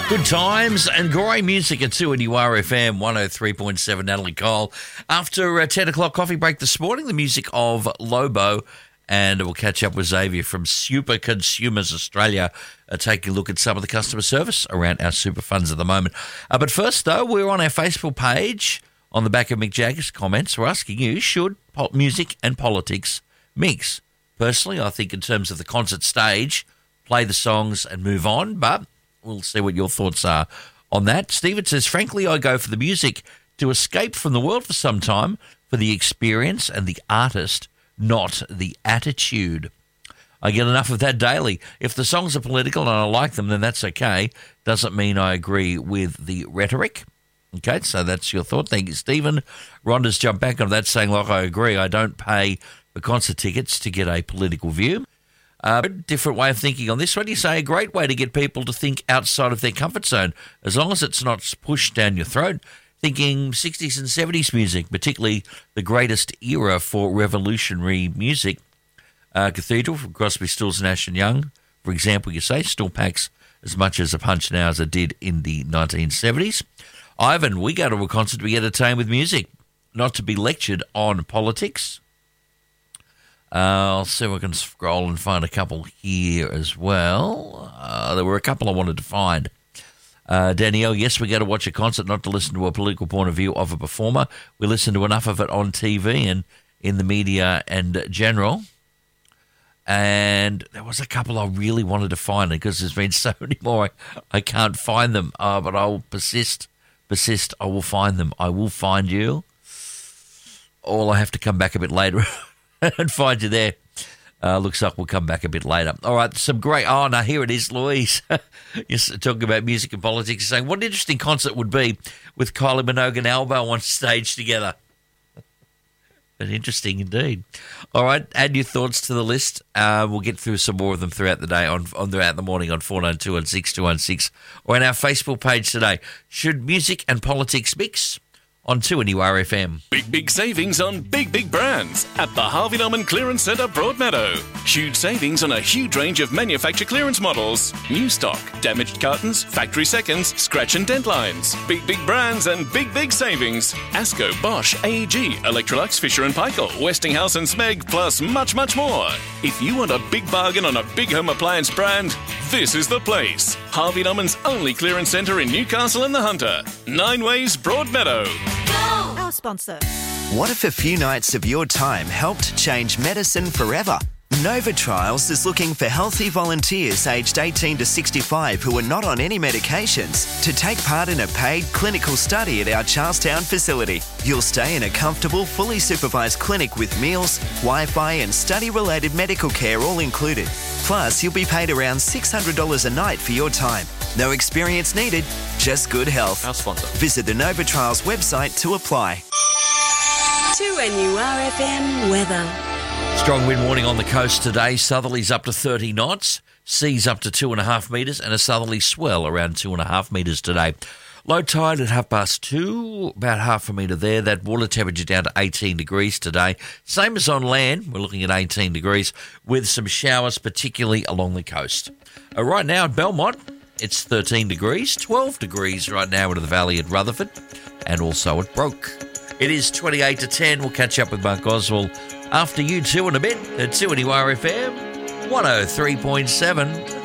Good times and great music at 2 RFM 103.7. Natalie Cole. After 10 o'clock coffee break this morning, the music of Lobo, and we'll catch up with Xavier from Super Consumers Australia, taking a look at some of the customer service around our super funds at the moment. But first, though, we're on our Facebook page on the back of Mick Jagger's comments. We're asking you, should pop music and politics mix? Personally, I think in terms of the concert stage, play the songs and move on, but we'll see what your thoughts are on that. Stephen says, frankly, I go for the music to escape from the world for some time, for the experience and the artist, not the attitude. I get enough of that daily. If the songs are political and I like them, then that's okay. Doesn't mean I agree with the rhetoric. Okay, so that's your thought. Thank you, Stephen. Rhonda's jumped back on that, saying, like, I agree. I don't pay for concert tickets to get a political view. Different way of thinking on this one. You say a great way to get people to think outside of their comfort zone, as long as it's not pushed down your throat. Thinking 60s and 70s music, particularly the greatest era for revolutionary music. Cathedral from Crosby, Stills, Nash & Young, for example, you say, still packs as much as a punch now as it did in the 1970s. Ivan, we go to a concert to be entertained with music, not to be lectured on politics. I'll see if I can scroll and find a couple here as well. There were a couple I wanted to find. Danielle, yes, we go to watch a concert, not to listen to a political point of view of a performer. We listen to enough of it on TV and in the media and general. And there was a couple I really wanted to find because there's been so many more. I can't find them, but I'll persist. I will find them. I will find you. Or I have to come back a bit later and find you there. Looks like we'll come back a bit later. All right, some great... Oh, no, here it is, Louise. You're talking about music and politics, saying, what an interesting concert would be with Kylie Minogue and Albo on stage together. But interesting indeed. All right, add your thoughts to the list. We'll get through some more of them throughout the day, throughout the morning on 492 and 6216, or on our Facebook page today. Should music and politics mix? On 2 RFM. Big savings on big brands at the Harvey Norman Clearance Centre Broadmeadow. Huge savings on a huge range of manufacturer clearance models. New stock, damaged cartons, factory seconds, scratch and dent lines. Big brands and big savings. Asco, Bosch, AEG, Electrolux, Fisher & Paykel, Westinghouse and Smeg, plus much more. If you want a big bargain on a big home appliance brand, this is the place. Harvey Norman's only clearance centre in Newcastle and the Hunter. 9 Ways Broadmeadow. Our sponsor. What if a few nights of your time helped change medicine forever? Nova Trials is looking for healthy volunteers aged 18 to 65 who are not on any medications to take part in a paid clinical study at our Charlestown facility. You'll stay in a comfortable, fully supervised clinic with meals, Wi-Fi and study-related medical care all included. Plus, you'll be paid around $600 a night for your time. No experience needed, just good health. Our sponsor. Visit the Nova Trials website to apply. 2NURFM weather. Strong wind warning on the coast today. Southerlies up to 30 knots, seas up to 2.5 metres, and a southerly swell around 2.5 metres today. Low tide at 2:30, about half a metre there. That water temperature down to 18 degrees today. Same as on land, we're looking at 18 degrees, with some showers, particularly along the coast. Right now at Belmont, it's 13 degrees, 12 degrees right now into the valley at Rutherford, and also at Broke. It is 28 to 10. We'll catch up with Mark Oswald after you two in a bit at 2 RFM 103.7.